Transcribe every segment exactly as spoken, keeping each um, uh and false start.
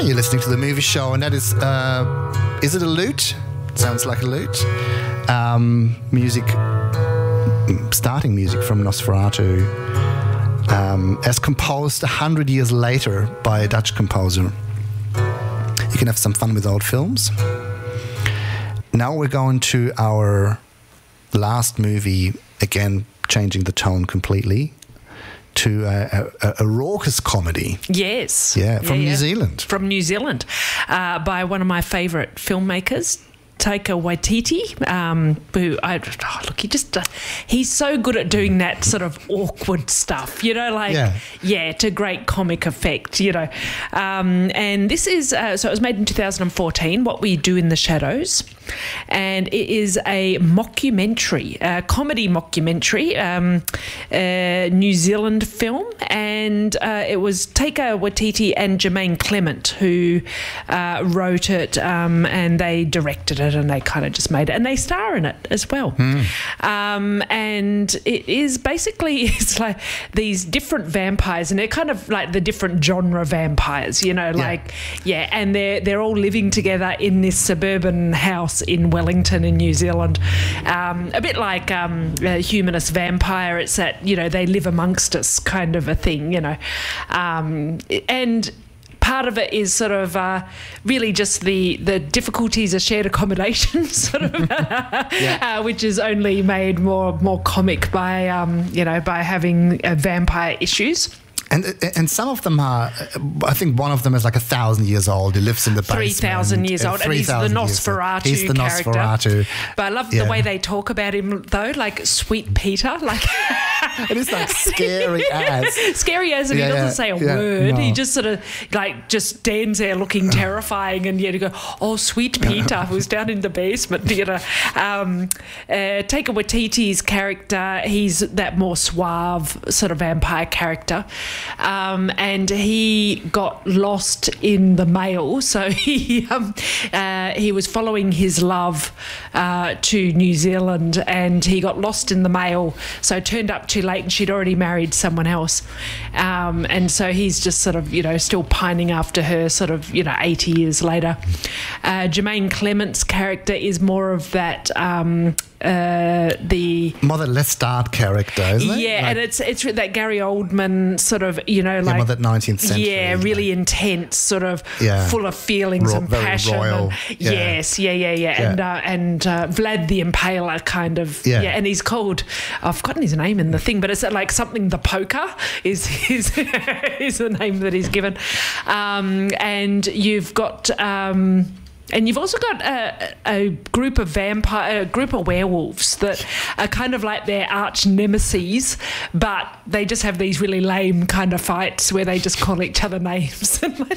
you're listening to The Movie Show, and that is, uh, is it a lute? Sounds like a lute. Um, music, starting music from Nosferatu, um, as composed a hundred years later by a Dutch composer. You can have some fun with old films. Now we're going to our last movie, again, changing the tone completely, to a, a, a raucous comedy. Yes. Yeah, from yeah, New yeah. Zealand. From New Zealand, uh, by one of my favourite filmmakers, Taika Waititi, um, who I oh, look, he just uh, he's so good at doing that sort of awkward stuff, you know, like yeah, yeah to great comic effect, you know. Um, and this is uh, so it was made in two thousand fourteen. What We Do in the Shadows, and it is a mockumentary, a comedy mockumentary, um, a New Zealand film, and uh, it was Taika Waititi and Jermaine Clement who uh, wrote it, um, and they directed it. And they kind of just made it, and they star in it as well. Mm. Um, and it is basically it's like these different vampires, and they're kind of like the different genre vampires, you know, like yeah, yeah and they're they're all living together in this suburban house in Wellington in New Zealand. Um, a bit like um, a Humanist Vampire. It's that, you know, they live amongst us kind of a thing, you know, um, and. Part of it is sort of uh, really just the, the difficulties of shared accommodation, sort of, yeah. uh, which is only made more more comic by um, you know by having uh, vampire issues. And and some of them are, I think one of them is like a thousand years old. He lives in the basement. Three thousand years old, and he's the Nosferatu He's the character. Nosferatu. But I love yeah. the way they talk about him, though, like Sweet Peter, like it is like scary as, scary as, and yeah, he doesn't yeah, say a yeah, word. no. He just sort of like just stands there looking terrifying, and yet you go, oh, Sweet Peter, who's down in the basement. You know, um, uh, Taika Waititi's character, he's that more suave sort of vampire character. Um, and he got lost in the mail, so he um, uh, he was following his love uh, to New Zealand, and he got lost in the mail, so turned up too late, and she'd already married someone else, um, and so he's just sort of, you know, still pining after her, sort of, you know, eighty years later. Uh, Jermaine Clement's character is more of that. Um, Uh, the more the Lestat character, isn't it? Yeah, like, and it's it's that Gary Oldman sort of, you know, like yeah, more that nineteenth century. Yeah, really like, intense, sort of yeah. full of feelings Ro- and very passion. royal. And, yeah. Yes, yeah, yeah, yeah, yeah. and uh, and uh, Vlad the Impaler, kind of. Yeah. yeah, and he's called. I've forgotten his name in the thing, but it's like something the Poker is is is the name that he's given, um, and you've got. Um, And you've also got a, a group of vampire, a group of werewolves that are kind of like their arch nemesis, but they just have these really lame kind of fights where they just call each other names.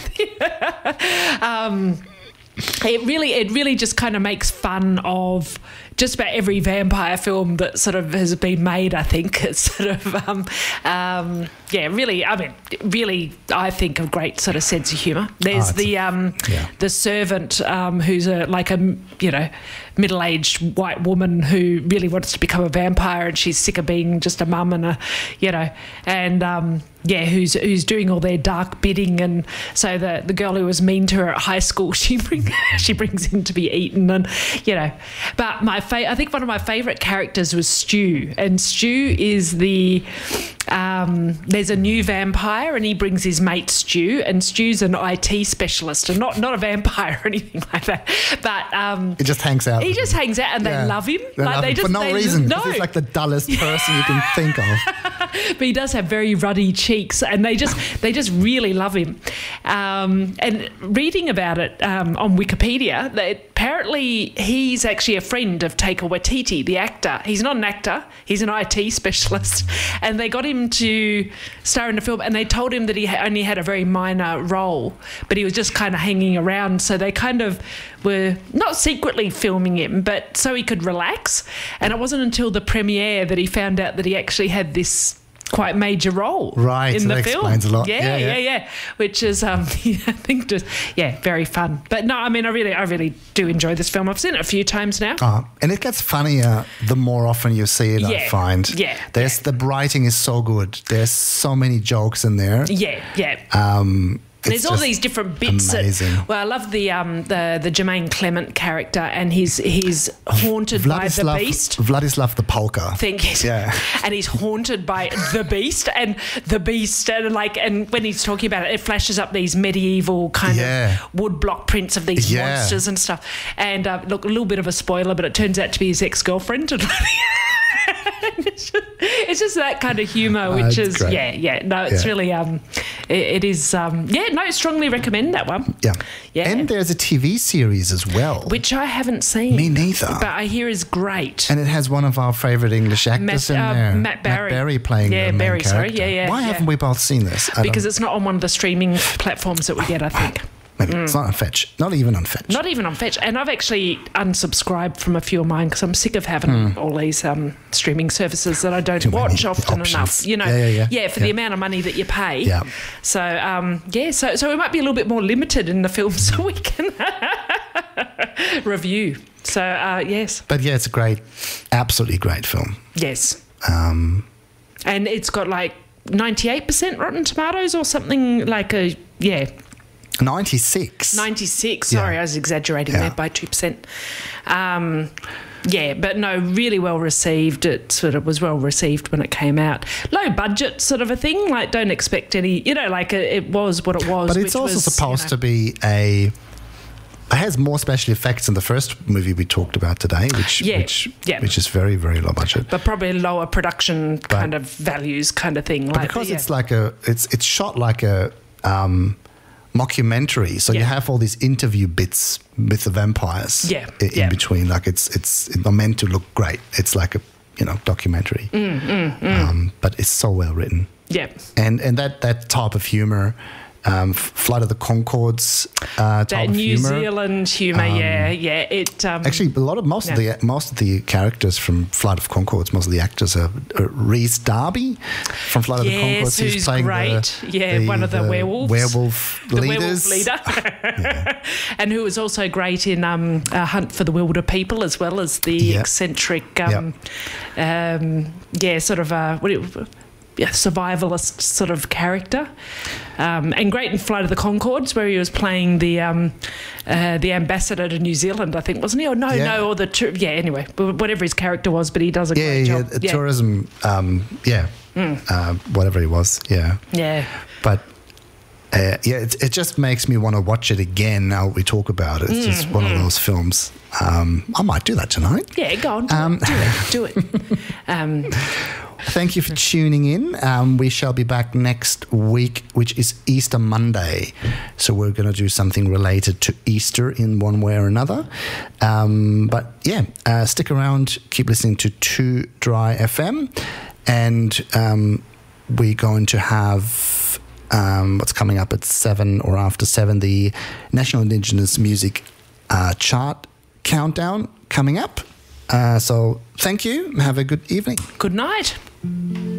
um, it really, it really just kind of makes fun of just about every vampire film that sort of has been made. I think it's sort of, um, um, yeah, really. I mean, really, I think a great sort of sense of humour. There's oh, the a, um, yeah. the servant um, who's a like a you know middle-aged white woman who really wants to become a vampire, and she's sick of being just a mum and a, you know, and um, yeah, who's who's doing all their dark bidding, and so the the girl who was mean to her at high school, she brings she brings in to be eaten, and you know, but my fa- I think one of my favourite characters was Stu, and Stu is the um, there's a new vampire, and he brings his mate Stu, and Stu's an I T specialist, and not not a vampire or anything like that, but um, it just hangs out. He just him. hangs out, and yeah. they love him. They like love they him just for no they, reason. No, he's like the dullest person you can think of. But he does have very ruddy cheeks, and they just they just really love him. Um, and reading about it um, on Wikipedia, that apparently he's actually a friend of Taika Waititi, the actor. He's not an actor; he's an I T specialist. And they got him to star in the film, and they told him that he only had a very minor role, but he was just kind of hanging around. So they kind of were not secretly filming him, but so he could relax. And it wasn't until the premiere that he found out that he actually had this quite major role right, in so the that film. Explains a lot. Yeah, yeah, yeah, yeah, yeah. Which is, um, I think, just yeah, very fun. But no, I mean, I really, I really do enjoy this film. I've seen it a few times now. Uh, and it gets funnier the more often you see it. Yeah, I find. Yeah. There's yeah. the writing is so good. There's so many jokes in there. Yeah, yeah. Um, There's all just these different bits. amazing. That, well, I love the um the the Jermaine Clement character, and he's he's haunted by the beast. Vladislav the Polka. Think it. Yeah. And he's haunted by the beast, and the beast, and like, and when he's talking about it, it flashes up these medieval kind Yeah. of woodblock prints of these Yeah. monsters and stuff. And uh, look, a little bit of a spoiler, but it turns out to be his ex-girlfriend. It's just, it's just that kind of humour, which That's is great. yeah, yeah. No, it's Yeah. really um, it, it is um, yeah. No, strongly recommend that one. Yeah. Yeah. And there's a T V series as well. Which I haven't seen. Me neither. But I hear is great. And it has one of our favourite English actors Matt- in uh, there. Matt Barry. Matt Barry playing Yeah, the main Barry, sorry. character. Yeah, yeah, Why yeah. haven't we both seen this? I Because don't- it's not on one of the streaming platforms that we get, I think. Maybe it's not on Fetch. Not even on Fetch. Not even on Fetch. And I've actually unsubscribed from a few of mine because I'm sick of having all these um, streaming services that I don't Hmm. Too many watch often options. enough. You know, Yeah, yeah, yeah. for Yeah. the amount of money that you pay. Yeah. So, um, yeah, so so we might be a little bit more limited in the films that we can review. So, uh, yes, But yeah, it's a great, absolutely great film. yes. Um, And it's got like ninety-eight percent Rotten Tomatoes or something like a, yeah, ninety-six. ninety-six. Yeah. Sorry, I was exaggerating Yeah. there by two percent. Um, yeah, but no, really well received. It sort of was well received when it came out. Low budget sort of a thing. Like, don't expect any, you know, like it, it was what it was. But it's which also was, supposed you to know, be a... It has more special effects than the first movie we talked about today, which Yeah, which, yeah. which is very, very low budget. but probably lower production kind of values kind of thing. But like, because yeah. it's like a... It's, it's shot like a... Um, mockumentary, so you Yeah. have all these interview bits with the vampires Yeah, i- in yeah. between. Like it's it's not meant to look great. It's like a you know documentary, Mm, mm, mm. Um, but it's so well written. yeah. And and that that type of humor, um, F- Flight of the Conchords uh, type That of New humor. Zealand humour, yeah, yeah. It um, Actually, a lot of most Yeah. of the most of the characters from Flight of Conchords, most of the actors are, are Rhys Darby from Flight of the yes, Conchords. who's He's playing great. the, yeah, the- one of the, werewolves, werewolf the leaders. werewolf leader, and who was also great in um, uh, Hunt for the Wilder People, as well as the Yeah. eccentric, um, um, yeah, sort of a what. It, yeah, survivalist sort of character, um, and great in Flight of the Conchords, where he was playing the um, uh, the ambassador to New Zealand, I think, wasn't he? Or no, Yeah. no, or the tour- yeah. Anyway, whatever his character was, but he does a Yeah, great yeah, job. yeah, tourism. Um, yeah, uh, whatever he was. Yeah, yeah. but. Uh, yeah, it, it just makes me want to watch it again now we talk about it. It's just one of those films. Um, I might do that tonight. Yeah, go on, do Um, it, do it. Do it. Um, Thank you for tuning in. Um, we shall be back next week, which is Easter Monday. So we're going to do something related to Easter in one way or another. Um, but yeah, uh, stick around. Keep listening to two Dry F M. And um, we're going to have... Um, what's coming up at seven or after seven, the National Indigenous Music uh, Chart Countdown coming up. Uh, so thank you. Have a good evening. good night.